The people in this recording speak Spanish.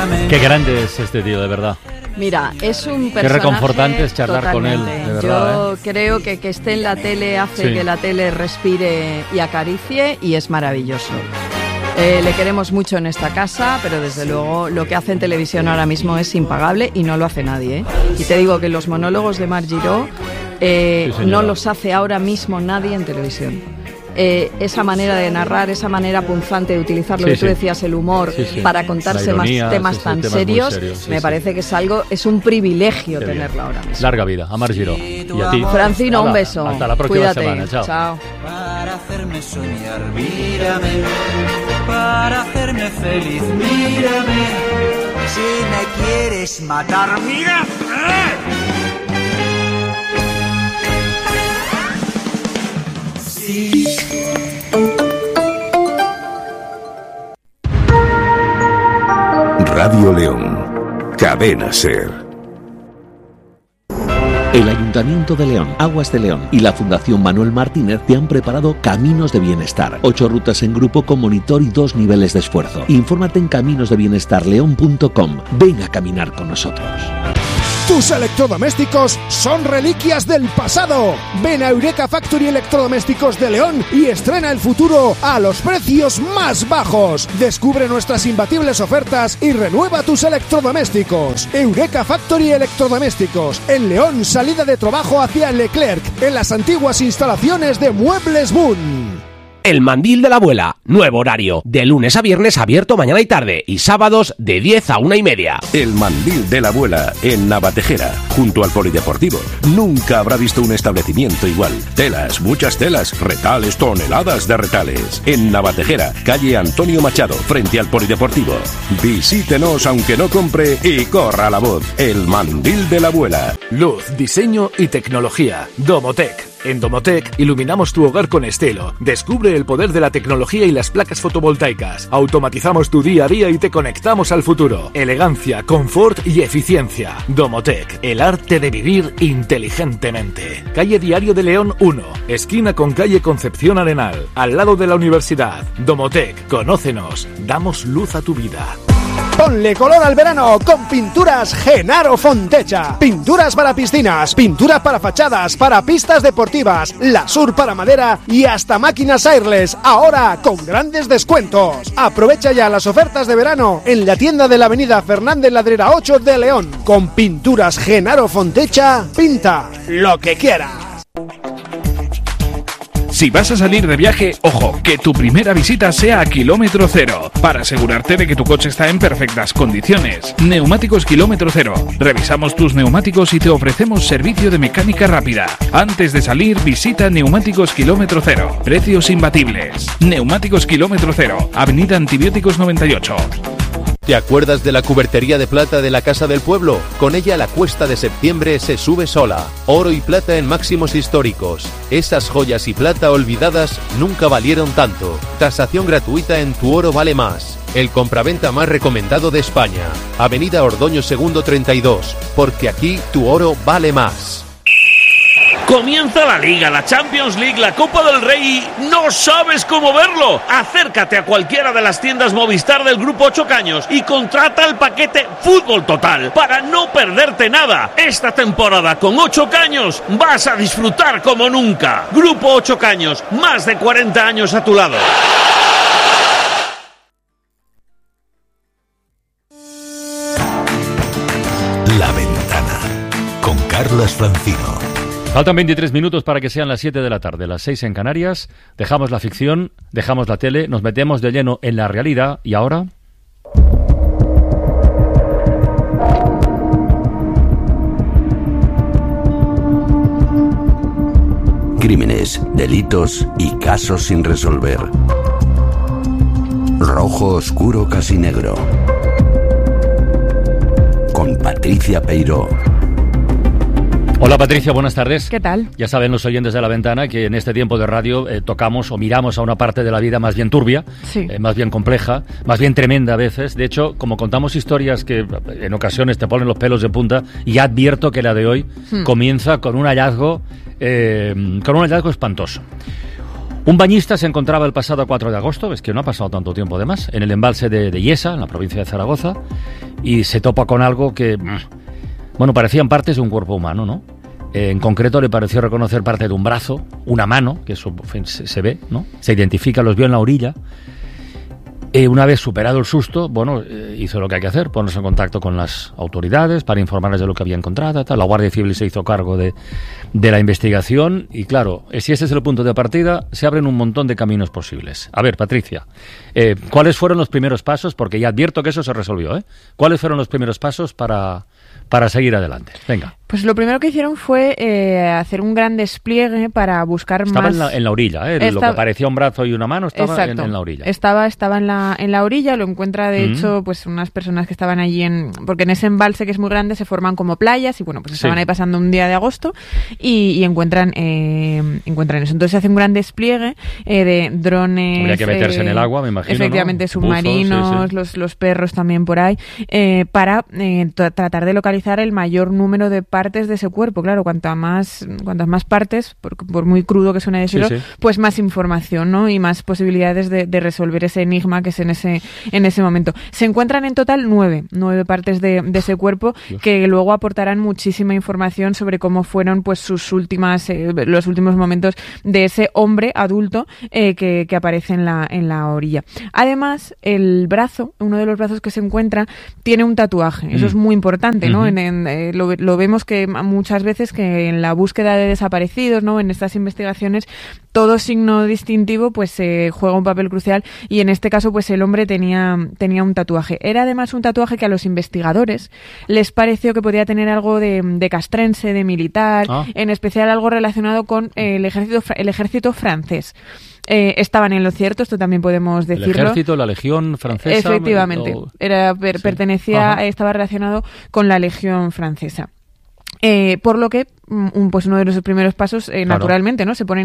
Qué grande es este tío, de verdad. Mira, es un personaje. Qué reconfortante es charlar totalmente con él, de verdad. Yo creo que esté en la tele hace que la tele respire y acaricie, y es maravilloso. Le queremos mucho en esta casa, pero desde luego lo que hace en televisión ahora mismo es impagable y no lo hace nadie, ¿eh? Y te digo que los monólogos de Marc Giró no los hace ahora mismo nadie en televisión. Esa manera de narrar, esa manera punzante de utilizar lo que tú decías, el humor, para contarse ironía, temas tan serios, me parece que es un privilegio tenerlo ahora mismo. Larga vida a Marc Giró. Y a ti, Francino, un beso. Hasta la próxima Cuídate. semana. Chao. Para hacerme soñar, mírame. Para hacerme feliz, mírame. Si me quieres matar, mírame. Sí. Radio León, Cadena SER. El Ayuntamiento de León, Aguas de León y la Fundación Manuel Martínez te han preparado Caminos de Bienestar. 8 rutas en grupo con monitor y 2 niveles de esfuerzo. Infórmate en caminosdebienestarleón.com. Ven a caminar con nosotros. Tus electrodomésticos son reliquias del pasado. Ven a Eureka Factory Electrodomésticos de León y estrena el futuro a los precios más bajos. Descubre nuestras imbatibles ofertas y renueva tus electrodomésticos. Eureka Factory Electrodomésticos en León, salida de trabajo hacia Leclerc, en las antiguas instalaciones de Muebles Boon. El Mandil de la Abuela, nuevo horario, de lunes a viernes abierto mañana y tarde y sábados de 10 a 1:30. El Mandil de la Abuela, en Navatejera, junto al Polideportivo. Nunca habrá visto un establecimiento igual. Telas, muchas telas, retales, toneladas de retales. En Navatejera, calle Antonio Machado, frente al Polideportivo. Visítenos aunque no compre y corra la voz. El Mandil de la Abuela. Luz, diseño y tecnología. Domotec. En Domotec iluminamos tu hogar con estilo. Descubre el poder de la tecnología y las placas fotovoltaicas. Automatizamos tu día a día y te conectamos al futuro. Elegancia, confort y eficiencia. Domotec, el arte de vivir inteligentemente. Calle Diario de León 1, esquina con calle Concepción Arenal, al lado de la universidad. Domotec, conócenos, damos luz a tu vida. Ponle color al verano con Pinturas Genaro Fontecha. Pinturas para piscinas, pinturas para fachadas, para pistas deportivas, Lasur para madera y hasta máquinas airless, ahora con grandes descuentos. Aprovecha ya las ofertas de verano en la tienda de la avenida Fernández Ladrera 8 de León. Con Pinturas Genaro Fontecha, pinta lo que quieras. Si vas a salir de viaje, ojo, que tu primera visita sea a kilómetro cero, para asegurarte de que tu coche está en perfectas condiciones. Neumáticos Kilómetro Cero. Revisamos tus neumáticos y te ofrecemos servicio de mecánica rápida. Antes de salir, visita Neumáticos Kilómetro Cero. Precios imbatibles. Neumáticos Kilómetro Cero. Avenida Antibióticos 98. ¿Te acuerdas de la cubertería de plata de la Casa del Pueblo? Con ella la cuesta de septiembre se sube sola. Oro y plata en máximos históricos. Esas joyas y plata olvidadas nunca valieron tanto. Tasación gratuita en Tu Oro Vale Más. El compraventa más recomendado de España. Avenida Ordoño 2 32. Porque aquí tu oro vale más. Comienza la Liga, la Champions League, la Copa del Rey y no sabes cómo verlo. Acércate a cualquiera de las tiendas Movistar del Grupo 8 Caños y contrata el paquete Fútbol Total para no perderte nada. Esta temporada con 8 Caños vas a disfrutar como nunca. Grupo 8 Caños, más de 40 años a tu lado. La Ventana, con Carlos Francino. Faltan 23 minutos para que sean las 7 de la tarde, las 6 en Canarias. Dejamos la ficción, dejamos la tele, nos metemos de lleno en la realidad. ¿Y ahora? Crímenes, delitos y casos sin resolver. Rojo oscuro casi negro. Con Patricia Peiró. Hola Patricia, buenas tardes. ¿Qué tal? Ya saben los oyentes de La Ventana que en este tiempo de radio tocamos o miramos a una parte de la vida más bien turbia, sí. Más bien compleja, más bien tremenda a veces. De hecho, como contamos historias que en ocasiones te ponen los pelos de punta, y ya advierto que la de hoy comienza con un hallazgo espantoso. Un bañista se encontraba el pasado 4 de agosto, es que no ha pasado tanto tiempo además, en el embalse de Yesa, en la provincia de Zaragoza, y se topa con algo que, bueno, parecían partes de un cuerpo humano, ¿no? En concreto le pareció reconocer parte de un brazo, una mano, que eso se ve, ¿no? Se identifica, los vio en la orilla. Una vez superado el susto, bueno, hizo lo que hay que hacer, ponerse en contacto con las autoridades para informarles de lo que había encontrado, tal. La Guardia Civil se hizo cargo de la investigación y, claro, si ese es el punto de partida, se abren un montón de caminos posibles. A ver, Patricia, ¿cuáles fueron los primeros pasos? Porque ya advierto que eso se resolvió, ¿eh? ¿Cuáles fueron los primeros pasos para seguir adelante? Venga. Pues lo primero que hicieron fue hacer un gran despliegue para buscar estaba más... en la orilla, ¿eh? Lo que parecía un brazo y una mano estaba en la orilla. Estaba en la orilla, lo encuentra de hecho pues unas personas que estaban allí porque en ese embalse que es muy grande se forman como playas y bueno, pues estaban ahí pasando un día de agosto y encuentran eso. Entonces hacen un gran despliegue de drones. Habría que meterse en el agua, me imagino. Efectivamente, ¿no? Submarinos, buzos, sí. Los perros también por ahí, para tratar de localizar el mayor número de partes de ese cuerpo. Claro, cuantas más partes, por muy crudo que suene decirlo, pues más información, ¿no? Y más posibilidades de resolver ese enigma que es en ese momento. Se encuentran en total 9 partes de ese cuerpo que luego aportarán muchísima información sobre cómo fueron pues los últimos momentos de ese hombre adulto que aparece en la orilla. Además, uno de los brazos que se encuentra tiene un tatuaje. Eso es muy importante, ¿no? Lo vemos que muchas veces que en la búsqueda de desaparecidos, ¿no? En estas investigaciones, todo signo distintivo pues juega un papel crucial y en este caso pues el hombre tenía un tatuaje. Era además un tatuaje que a los investigadores les pareció que podía tener algo de castrense, de militar, en especial algo relacionado con el ejército francés. Estaban en lo cierto, esto también podemos decirlo. El ejército, la legión francesa. Efectivamente, pertenecía, estaba relacionado con la legión francesa. Por lo que, pues uno de los primeros pasos, naturalmente, ¿no? Se ponen